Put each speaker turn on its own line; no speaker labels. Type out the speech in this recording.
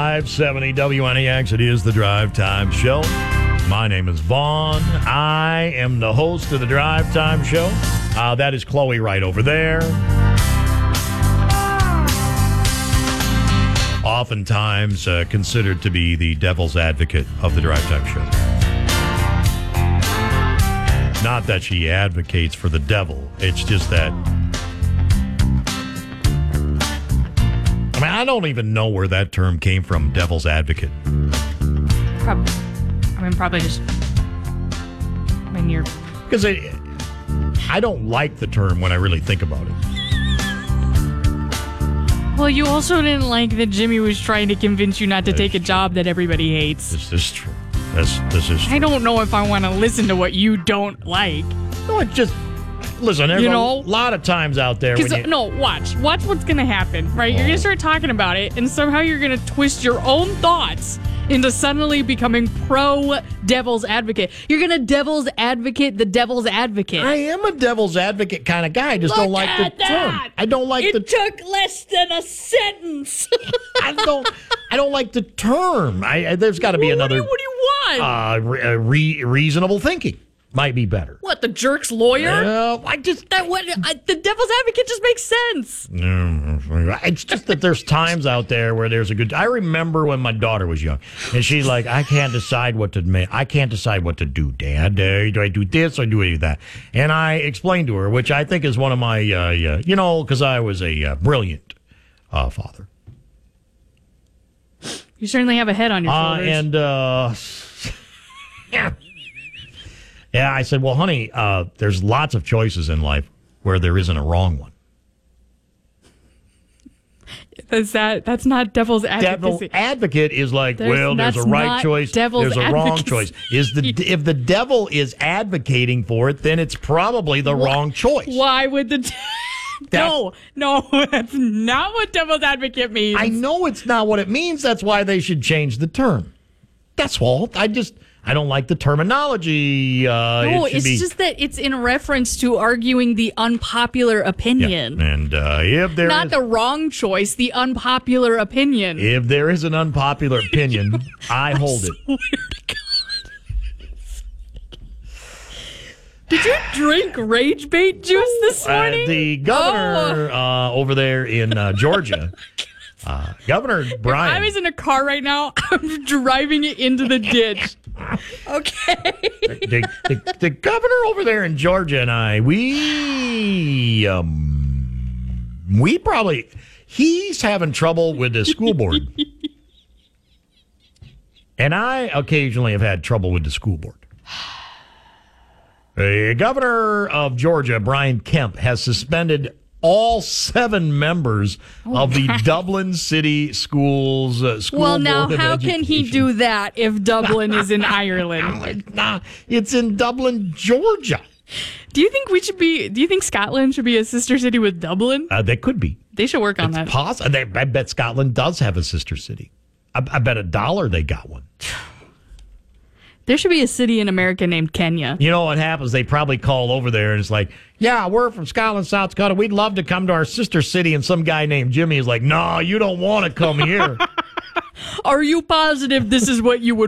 570 WNEX. It is the Drive Time Show. My name is Vaughn. I am the host of the Drive Time Show. That is Chloe right over there. Oftentimes considered to be the devil's advocate of the Drive Time Show. Not that she advocates for the devil. It's just that... I mean, I don't even know where that term came from, devil's advocate.
Probably just when you're...
Because I don't like the term when I really think about it.
Well, you also didn't like that Jimmy was trying to convince you not to take a job that everybody hates.
This is true. This is true.
I don't know if I want to listen to what you don't like.
No, it just... Listen, there's a lot of times out there when
watch what's going to happen, right? You're going to start talking about it, and somehow you're going to twist your own thoughts into suddenly becoming pro-devil's advocate. You're going to devil's advocate the devil's advocate.
I am a devil's advocate kind of guy. I just don't like the term. I don't like
it took less than a sentence.
I don't like the term. There's got to be another...
What do you want?
Reasonable thinking. Might be better.
What, the jerk's lawyer?
The
devil's advocate just makes sense.
It's just that there's times out there where there's a good... I remember when my daughter was young, and she's like, I can't decide what to do, Dad. Do I do this or do I do that? And I explained to her, which I think is one of my, because I was a brilliant father.
You certainly have a head on your shoulders.
Yeah, I said, well, honey, there's lots of choices in life where there isn't a wrong one.
That's not devil's advocacy.
Devil advocate is like, there's a right choice, there's a wrong choice. If the devil is advocating for it, then it's probably the wrong choice.
Why would No, that's not what devil's advocate means.
I know it's not what it means. That's why they should change the term. That's all. I don't like the terminology.
It's just that it's in reference to arguing the unpopular opinion.
Yeah. And if there
not the wrong choice, the unpopular opinion.
If there is an unpopular opinion, I hold it.
Swear to God. Did you drink rage bait juice this morning?
The governor over there in Georgia. Governor Brian.
If I was in a car right now, I'm driving it into the ditch. Okay.
The governor over there in Georgia and I, we probably, he's having trouble with the school board. And I occasionally have had trouble with the school board. The governor of Georgia, Brian Kemp, has suspended all 7 members of the Dublin City Schools School
Well, now,
Board of
how
Education.
can he do that if Dublin is in Ireland?
It's in Dublin, Georgia.
Do you think Scotland should be a sister city with Dublin?
They could be.
They should work on that.
I bet Scotland does have a sister city. I bet $1 they got one.
There should be a city in America named Kenya.
You know what happens? They probably call over there and it's like, yeah, we're from Scotland, South Dakota. We'd love to come to our sister city. And some guy named Jimmy is like, no, you don't want to come here.
Are you positive this is what you would